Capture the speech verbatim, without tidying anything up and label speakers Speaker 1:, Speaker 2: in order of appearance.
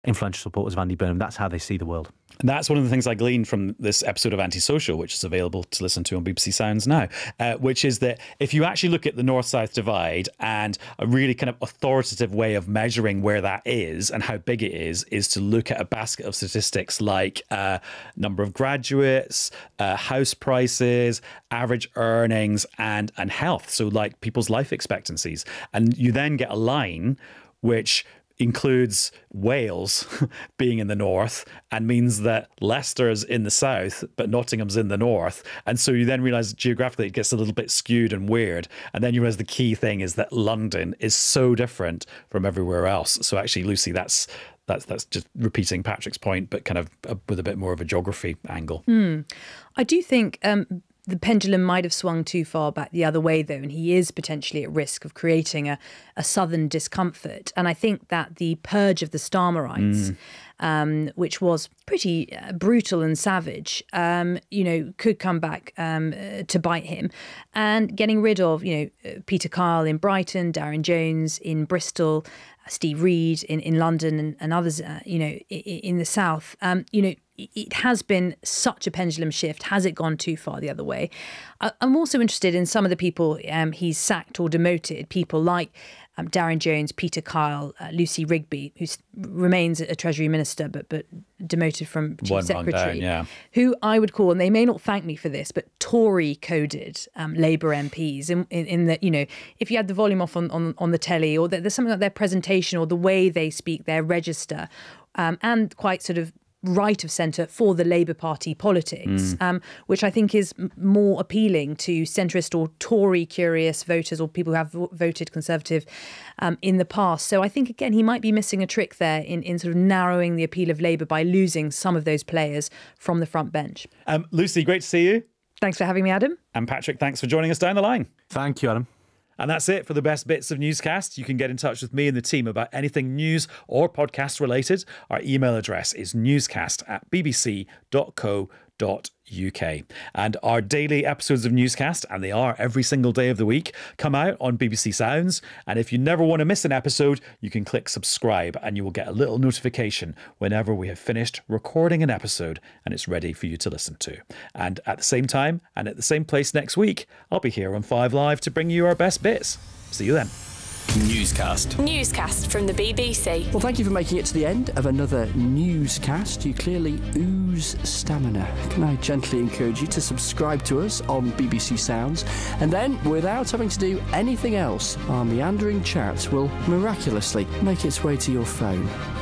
Speaker 1: influential supporters of Andy Burnham. That's how they see the world.
Speaker 2: And that's one of the things I gleaned from this episode of Antisocial, which is available to listen to on B B C Sounds now, uh, which is that if you actually look at the North-South divide, and a really kind of authoritative way of measuring where that is and how big it is, is to look at a basket of statistics like uh, number of graduates, uh, house prices, average earnings, and, and health. So like people's life expectancies. And you then get a line which includes Wales being in the north and means that Leicester's in the south, but Nottingham's in the north. And so you then realise geographically it gets a little bit skewed and weird. And then you realise the key thing is that London is so different from everywhere else. So actually, Lucy, that's that's that's just repeating Patrick's point, but kind of a, with a bit more of a geography angle.
Speaker 3: Mm. I do think um, the pendulum might have swung too far back the other way, though, and he is potentially at risk of creating a, a southern discomfort. And I think that the purge of the Starmerites, mm. um, which was pretty uh, brutal and savage, um, you know, could come back um, uh, to bite him. And getting rid of, you know, Peter Kyle in Brighton, Darren Jones in Bristol, Steve Reed in, in London, and, and others, uh, you know, in, in the south, um, you know, it has been such a pendulum shift. Has it gone too far the other way? I'm also interested in some of the people um, he's sacked or demoted, people like um, Darren Jones, Peter Kyle, uh, Lucy Rigby, who remains a Treasury Minister but but demoted from Chief
Speaker 2: One
Speaker 3: Secretary,
Speaker 2: down, yeah.
Speaker 3: who I would call, and they may not thank me for this, but Tory-coded um, Labour M Ps in, in, in that, you know, if you had the volume off on, on, on the telly, or there's something like their presentation or the way they speak, their register, um, and quite sort of right of centre for the Labour Party politics, mm. um, which I think is m- more appealing to centrist or Tory curious voters or people who have v- voted Conservative um, in the past. So I think, again, he might be missing a trick there in, in sort of narrowing the appeal of Labour by losing some of those players from the front bench.
Speaker 2: Um, Lucy, great to see you.
Speaker 3: Thanks for having me, Adam.
Speaker 2: And Patrick, thanks for joining us down the line.
Speaker 1: Thank you, Adam.
Speaker 2: And that's it for the best bits of Newscast. You can get in touch with me and the team about anything news or podcast related. Our email address is newscast at bbc dot co dot uk. And our daily episodes of Newscast, and they are every single day of the week, come out on B B C Sounds. And if you never want to miss an episode, you can click subscribe and you will get a little notification whenever we have finished recording an episode and it's ready for you to listen to. And at the same time and at the same place next week, I'll be here on Five Live to bring you our best bits. See you then.
Speaker 4: Newscast. Newscast from the B B C.
Speaker 5: Well, thank you for making it to the end of another newscast. You clearly ooze stamina. Can I gently encourage you to subscribe to us on B B C Sounds, and then, without having to do anything else, our meandering chat will miraculously make its way to your phone.